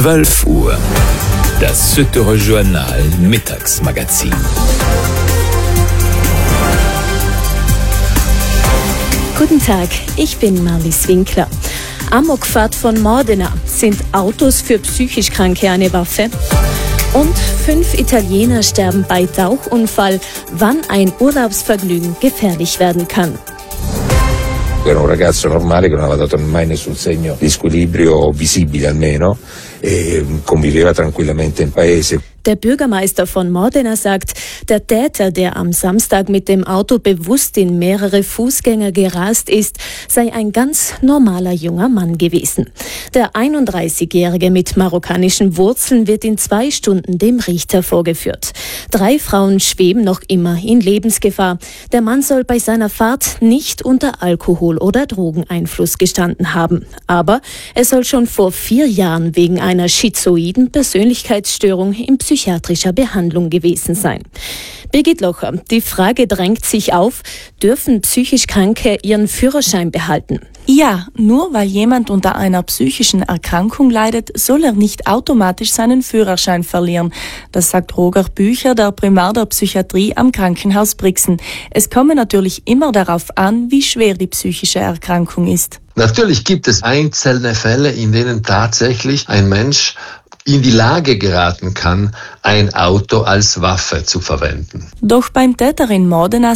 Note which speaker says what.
Speaker 1: 12 Uhr. Das Süddeutsche Journal Mittagsmagazin.
Speaker 2: Guten Tag, ich bin Marlies Winkler. Amokfahrt von Modena. Sind Autos für psychisch Kranke eine Waffe? Und 5 Italiener sterben bei Tauchunfall, wann ein Urlaubsvergnügen gefährlich werden kann.
Speaker 3: Era un ragazzo normale che non aveva dato mai nessun segno di squilibrio visibile almeno e conviveva tranquillamente in paese.
Speaker 2: Der Bürgermeister von Modena sagt, der Täter, der am Samstag mit dem Auto bewusst in mehrere Fußgänger gerast ist, sei ein ganz normaler junger Mann gewesen. Der 31-Jährige mit marokkanischen Wurzeln wird in 2 Stunden dem Richter vorgeführt. 3 Frauen schweben noch immer in Lebensgefahr. Der Mann soll bei seiner Fahrt nicht unter Alkohol- oder Drogeneinfluss gestanden haben. Aber er soll schon vor 4 Jahren wegen einer schizoiden Persönlichkeitsstörung im psychiatrischer Behandlung gewesen sein. Birgit Locher, die Frage drängt sich auf, dürfen psychisch Kranke ihren Führerschein behalten?
Speaker 4: Ja, nur weil jemand unter einer psychischen Erkrankung leidet, soll er nicht automatisch seinen Führerschein verlieren. Das sagt Roger Bücher, der Primar der Psychiatrie am Krankenhaus Brixen. Es komme natürlich immer darauf an, wie schwer die psychische Erkrankung ist.
Speaker 5: Natürlich gibt es einzelne Fälle, in denen tatsächlich ein Mensch in die Lage geraten kann, ein Auto als Waffe zu verwenden.
Speaker 4: Doch beim Täter in Modena